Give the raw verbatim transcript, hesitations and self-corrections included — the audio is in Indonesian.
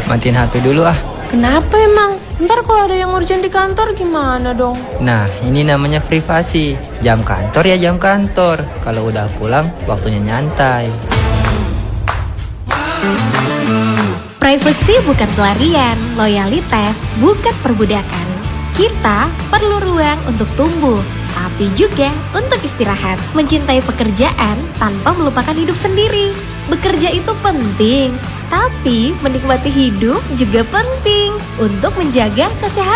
matiin H P dulu ah. Kenapa emang? Ntar kalau ada yang urgent di kantor gimana dong? Nah, ini namanya privasi. Jam kantor ya jam kantor. Kalau udah pulang, waktunya nyantai. Privacy bukan pelarian, loyalitas bukan perbudakan. Kita perlu ruang untuk tumbuh, tapi juga untuk istirahat. Mencintai pekerjaan tanpa melupakan hidup sendiri. Bekerja itu penting, tapi menikmati hidup juga penting untuk menjaga kesehatan.